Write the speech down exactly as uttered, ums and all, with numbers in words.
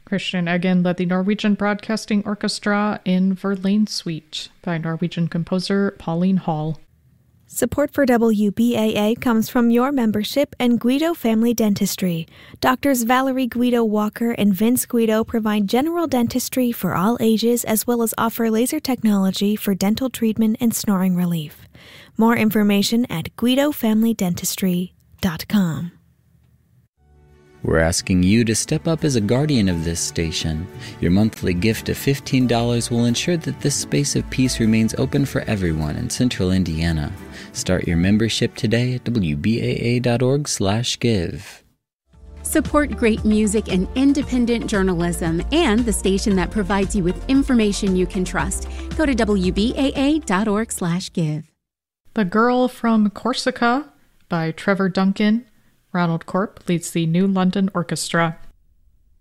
Christian Eggen led the Norwegian Broadcasting Orchestra in Verlaine Suite by Norwegian composer Pauline Hall. Support for W B A A comes from your membership and Guido Family Dentistry. Doctors Valerie Guido Walker and Vince Guido provide general dentistry for all ages as well as offer laser technology for dental treatment and snoring relief. More information at guido family dentistry dot com. We're asking you to step up as a guardian of this station. Your monthly gift of fifteen dollars will ensure that this space of peace remains open for everyone in Central Indiana. Start your membership today at w b a a dot org slash give. Support great music and independent journalism and the station that provides you with information you can trust. Go to w b a a dot org slash give. The Girl from Corsica by Trevor Duncan. Ronald Corp leads the New London Orchestra.